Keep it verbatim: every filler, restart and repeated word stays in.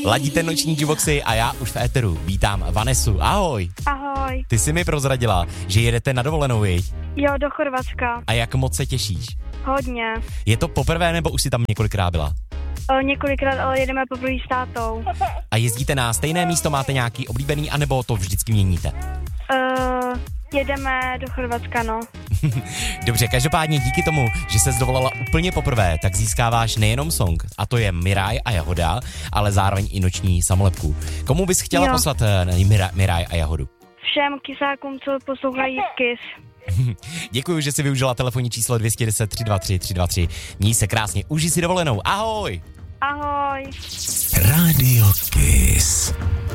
Ladíte noční Juboxy a já už v éteru vítám Vanesu. Ahoj. Ahoj. Ty jsi mi prozradila, že jedete na dovolenou, viď? Jo, do Chorvatska. A jak moc se těšíš? Hodně. Je to poprvé, nebo už jsi tam několikrát byla? O, několikrát, ale jedeme poprvé s tátou. A jezdíte na stejné místo, máte nějaký oblíbený, anebo to vždycky měníte? Uh, jedeme do Chorvatska, no. Dobře, každopádně díky tomu, že se zdovolala úplně poprvé, tak získáváš nejenom song, a to je Miraj a Jahoda, ale zároveň i noční samolepku. Komu bys chtěla jo. poslat uh, Mira, Miraj a Jahodu? Všem kysákům, co poslouchají Kiss. Děkuji, že jsi využila telefonní číslo dvě jedna nula tři dva tři tři dva tři. Měj se krásně, užij si dovolenou. Ahoj! Ahoj! Radio Kiss.